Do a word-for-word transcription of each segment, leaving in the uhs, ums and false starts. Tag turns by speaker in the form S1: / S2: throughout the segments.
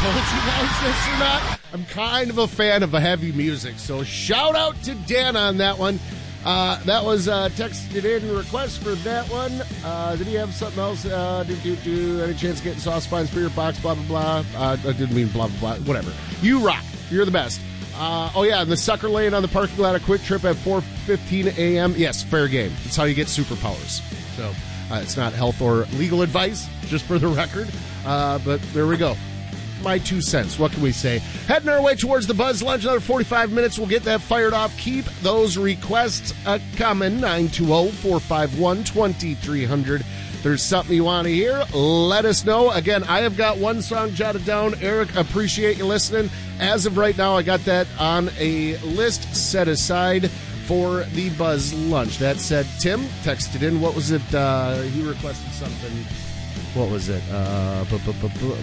S1: told you guys this or not. I'm kind of a fan of a heavy music, so shout out to Dan on that one. Uh, that was uh, texted in request for that one. Uh, did he have something else? Uh, do, do, do, any chance of getting Soft Spine Spirit Box, blah, blah, blah. Uh, I didn't mean blah, blah, blah. Whatever. You rock. You're the best. Uh, oh, yeah, and the sucker laying on the parking lot of Quick Trip at four fifteen a.m. Yes, fair game. It's how you get superpowers. So uh, it's not health or legal advice, just for the record. Uh, but there we go. My two cents. What can we say? Heading our way towards the Buzz Lunch. Another forty-five minutes. We'll get that fired off. Keep those requests uh, coming. nine two zero, four five one, two three zero zero. If there's something you want to hear, let us know. Again, I have got one song jotted down. Eric, appreciate you listening. As of right now, I got that on a list set aside for the Buzz Lunch. That said, Tim texted in. What was it? Uh, he requested something. What was it? Uh, bu- bu- bu- bu-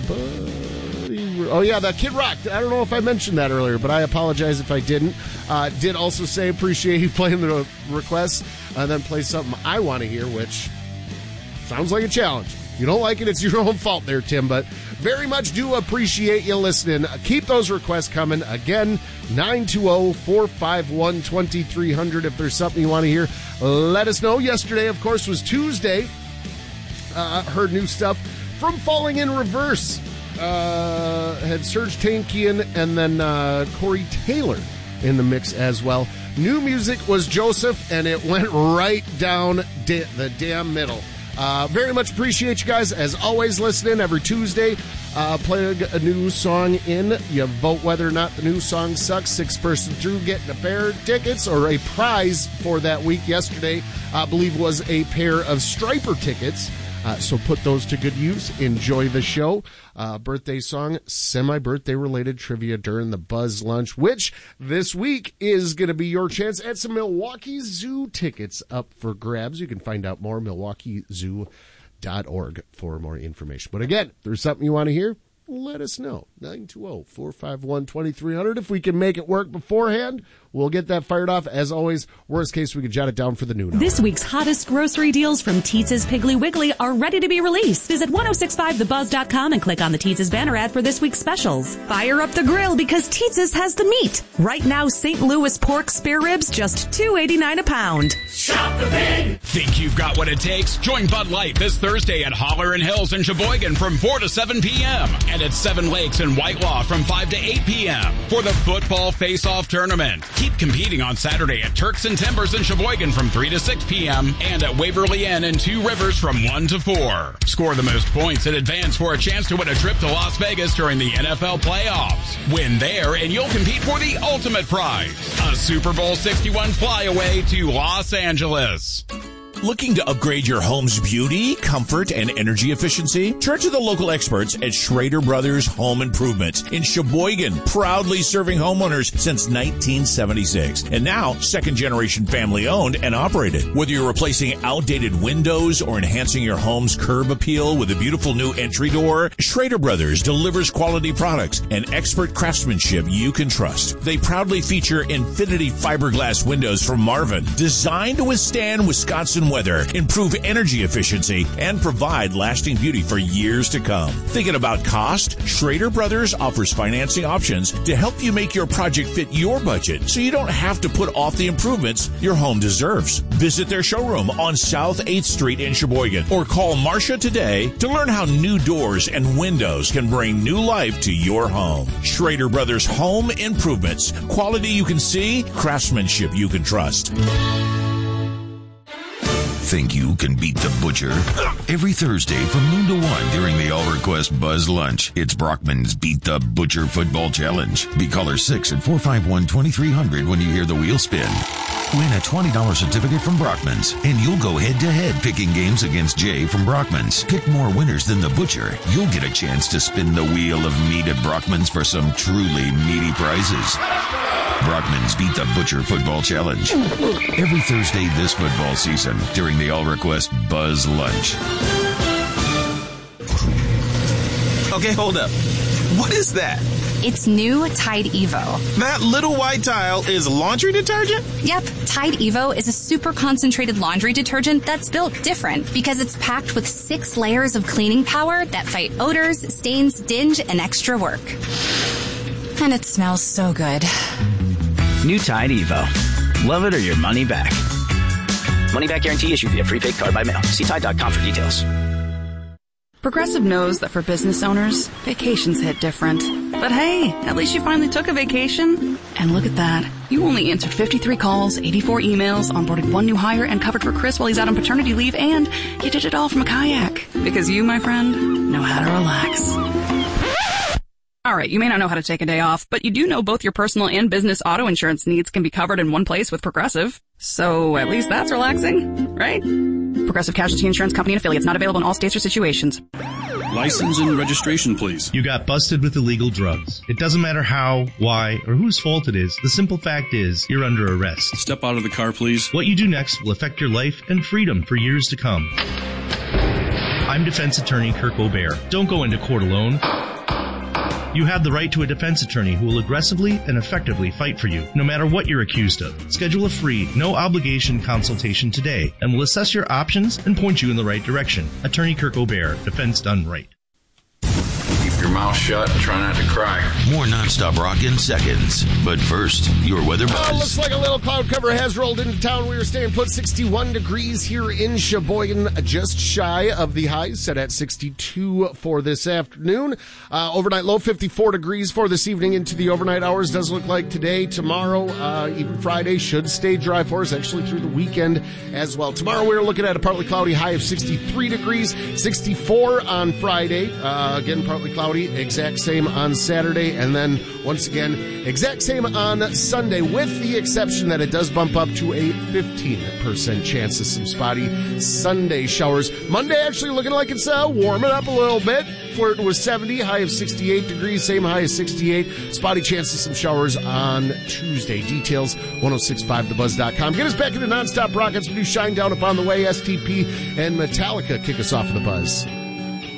S1: bu- oh, yeah, the Kid Rock. I don't know if I mentioned that earlier, but I apologize if I didn't. Uh, did also say appreciate you playing the request, and then play something I want to hear, which sounds like a challenge. If you don't like it, it's your own fault there, Tim, but very much do appreciate you listening. Keep those requests coming. Again, nine two zero, four five one, two three zero zero. If there's something you want to hear, let us know. Yesterday, of course, was Tuesday. Uh, heard new stuff from Falling in Reverse. Uh, had Serge Tankian and then uh, Corey Taylor in the mix as well. New music was Joseph, and it went right down da- the damn middle. Uh, very much appreciate you guys, as always, listening every Tuesday. Uh, play a, a new song in. You vote whether or not the new song sucks. Six person through getting a pair of tickets or a prize for that week. Yesterday, I believe, was a pair of Striper tickets. Uh, so put those to good use. Enjoy the show. Uh, birthday song, semi-birthday related trivia during the Buzz Lunch, which this week is going to be your chance at some Milwaukee Zoo tickets up for grabs. You can find out more, milwaukee zoo dot org for more information. But again, if there's something you want to hear, let us know. nine two zero, four five one, two three zero zero. If we can make it work beforehand, we'll get that fired off. As always, worst case, we can jot it down for the noon hour.
S2: This week's hottest grocery deals from Teetz's Piggly Wiggly are ready to be released. Visit ten sixty-five the buzz dot com and click on the Teetz's banner ad for this week's specials. Fire up the grill because Teetz's has the meat. Right now, Saint Louis pork spare ribs, just two eighty-nine a pound.
S3: Shop the Big! Think you've got what it takes? Join Bud Light this Thursday at Holler and Hills in Sheboygan from four to seven p.m. and at Seven Lakes in Whitelaw from five to eight p.m. for the football face-off tournament. Keep competing on Saturday at Turks and Timbers in Sheboygan from three to six p.m. and at Waverly Inn in Two Rivers from one to four. Score the most points in advance for a chance to win a trip to Las Vegas during the N F L playoffs. Win there and you'll compete for the ultimate prize, a Super Bowl sixty-one flyaway to Los Angeles.
S4: Looking to upgrade your home's beauty, comfort, and energy efficiency? Turn to the local experts at Schrader Brothers Home Improvements in Sheboygan, proudly serving homeowners since nineteen seventy-six. And now, second-generation family-owned and operated. Whether you're replacing outdated windows or enhancing your home's curb appeal with a beautiful new entry door, Schrader Brothers delivers quality products and expert craftsmanship you can trust. They proudly feature Infinity fiberglass windows from Marvin, designed to withstand Wisconsin weather, improve energy efficiency, and provide lasting beauty for years to come. Thinking about cost? Schrader Brothers offers financing options to help you make your project fit your budget so you don't have to put off the improvements your home deserves. Visit their showroom on South eighth Street in Sheboygan or call Marcia today to learn how new doors and windows can bring new life to your home. Schrader Brothers Home Improvements. Quality you can see, craftsmanship you can trust.
S5: Think you can beat the butcher? Every Thursday from noon to one during the All Request Buzz Lunch, it's Brockman's Beat the Butcher Football Challenge. Be caller six at four five one, two three zero zero when you hear the wheel spin. Win a twenty dollars certificate from Brockman's, and you'll go head-to-head picking games against Jay from Brockman's. Pick more winners than the butcher. You'll get a chance to spin the wheel of meat at Brockman's for some truly meaty prizes. Brockman's Beat the Butcher Football Challenge. Every Thursday this football season during the All Request Buzz Lunch.
S6: Okay, hold up. What is that? It's new Tide Evo.
S7: That little white tile is laundry detergent?
S6: Yep, Tide Evo is a super concentrated laundry detergent that's built different because it's packed with six layers of cleaning power that fight odors, stains, dinge, and extra work. And it smells so good.
S8: New Tide Evo. Love it or your money back. Money back guarantee issued via prepaid card by mail. See Tide dot com for details.
S9: Progressive knows that for business owners, vacations hit different. But hey, at least you finally took a vacation. And look at that. You only answered fifty-three calls, eighty-four emails, onboarded one new hire, and covered for Chris while he's out on paternity leave, and you did it all from a kayak. Because you, my friend, know how to relax. Alright, you may not know how to take a day off, but you do know both your personal and business auto insurance needs can be covered in one place with Progressive. So at least that's relaxing, right? Progressive Casualty Insurance Company and affiliates, not available in all states or situations.
S10: License and registration, please.
S11: You got busted with illegal drugs. It doesn't matter how, why, or whose fault it is. The simple fact is, you're under arrest.
S10: Step out of the car, please.
S11: What you do next will affect your life and freedom for years to come. I'm defense attorney Kirk O'Bear. Don't go into court alone. You have the right to a defense attorney who will aggressively and effectively fight for you, no matter what you're accused of. Schedule a free, no-obligation consultation today, and we'll assess your options and point you in the right direction. Attorney Kirk O'Bear, defense done right.
S12: Keep your mouth shut and try not to cry.
S5: More nonstop rock in seconds. But first, your weather buzz.
S1: Oh, looks like a little cloud cover has rolled into town. We are staying put sixty-one degrees here in Sheboygan, just shy of the highs, set at sixty-two for this afternoon. Uh, overnight low fifty-four degrees for this evening into the overnight hours. Does look like today, tomorrow, uh, even Friday should stay dry for us, actually through the weekend as well. Tomorrow we're looking at a partly cloudy high of sixty-three degrees, sixty-four on Friday. Uh, again, partly cloudy. Exact same on Saturday, and then once again, exact same on Sunday, with the exception that it does bump up to a fifteen percent chance of some spotty Sunday showers. Monday actually looking like it's uh, warming up a little bit. Flirting with seventy, high of sixty-eight degrees, same high as sixty-eight. Spotty chance of some showers on Tuesday. Details, ten sixty-five the buzz dot com. Get us back into nonstop rockets. We do Shine Down upon the way. S T P and Metallica kick us off of the Buzz.